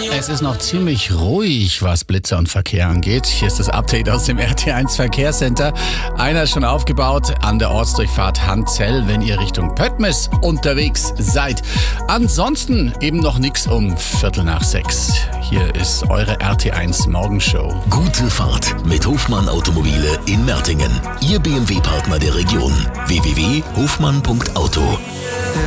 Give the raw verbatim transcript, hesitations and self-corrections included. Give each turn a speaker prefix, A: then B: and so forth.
A: Es ist noch ziemlich ruhig, was Blitzer und Verkehr angeht. Hier ist das Update aus dem R T eins Verkehrscenter. Einer ist schon aufgebaut an der Ortsdurchfahrt Hanzell, wenn ihr Richtung Pöttmes unterwegs seid. Ansonsten eben noch nichts um Viertel nach sechs. Hier ist eure R T eins Morgenshow.
B: Gute Fahrt mit Hofmann Automobile in Mertingen. Ihr B M W-Partner der Region. w w w punkt hofmann punkt auto.